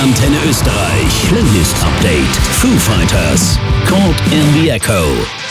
Antenne Österreich Playlist Update. Foo Fighters, Caught in the Echo.